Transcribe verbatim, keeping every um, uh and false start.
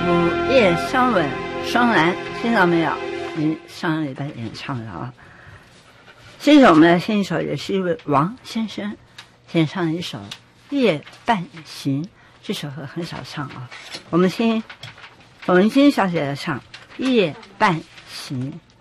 午夜相吻双蓝，听到没有？您上礼拜演唱的啊。接着我们来听一首，也是一位王先生演唱的一首《夜半行》，这首歌很少唱啊。我们听冯文晶小姐的唱《夜半行》。